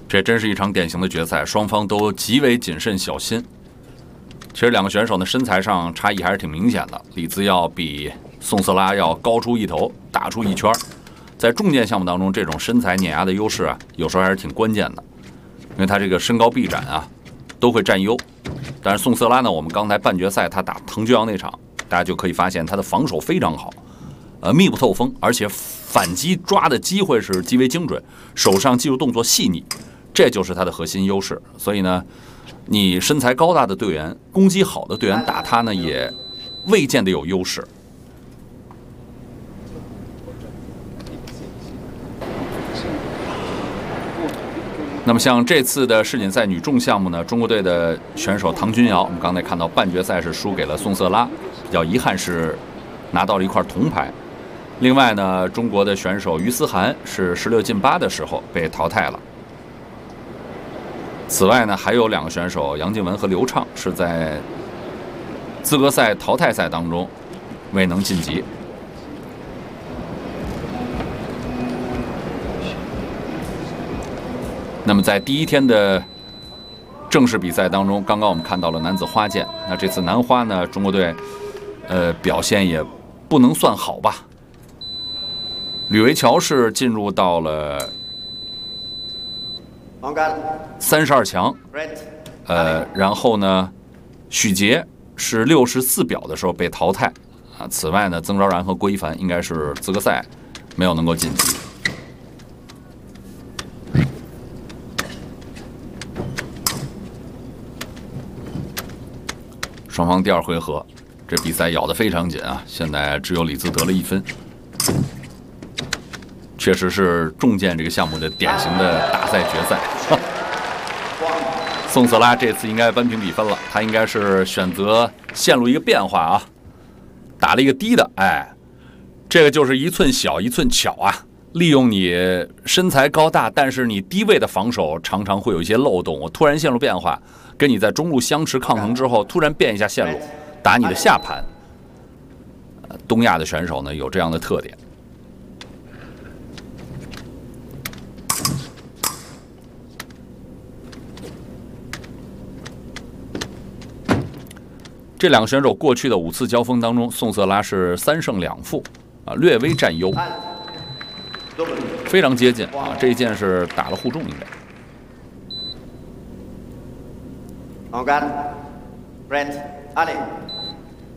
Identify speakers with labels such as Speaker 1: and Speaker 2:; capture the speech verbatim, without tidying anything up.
Speaker 1: 这真是一场典型的决赛，双方都极为谨慎小心。其实两个选手呢身材上差异还是挺明显的，李姿要比宋瑟拉要高出一头，大出一圈。在重剑项目当中，这种身材碾压的优势啊，有时候还是挺关键的，因为他这个身高臂展啊都会占优。但是宋瑟拉呢，我们刚才半决赛他打滕俊阳那场，大家就可以发现他的防守非常好，呃，密不透风，而且反击抓的机会是极为精准，手上技术动作细腻。这就是他的核心优势，所以呢，你身材高大的队员、攻击好的队员打他呢，也未见得有优势。那么像这次的世锦赛女重项目呢，中国队的选手唐君瑶，我们刚才看到半决赛是输给了宋瑟拉，比较遗憾是拿到了一块铜牌。另外呢，中国的选手于思涵是十六进八的时候被淘汰了。此外呢，还有两个选手杨静雯和刘畅是在资格赛淘汰赛当中未能晋级。那么在第一天的正式比赛当中，刚刚我们看到了男子花剑，那这次男花呢，中国队呃表现也不能算好吧。吕维乔是进入到了三十二强，呃，然后呢，许杰是六十四表的时候被淘汰啊。此外呢，曾昭然和郭一凡应该是资格赛没有能够晋级。双方第二回合，这比赛咬得非常紧啊！现在只有李姿得了一分。确实是重剑这个项目的典型的大赛决赛。宋瑟拉这次应该扳平比分了，他应该是选择线路一个变化啊，打了一个低的，哎，这个就是一寸小一寸巧啊，利用你身材高大，但是你低位的防守常常会有一些漏洞，我突然线路变化，跟你在中路相持抗衡之后，突然变一下线路，打你的下盘。东亚的选手呢有这样的特点。这两个选手过去的五次交锋当中，宋瑟拉是三胜两负，啊，略微占优，非常接近啊。这一剑是打了互中，应该。
Speaker 2: On guard, Brent, Ali.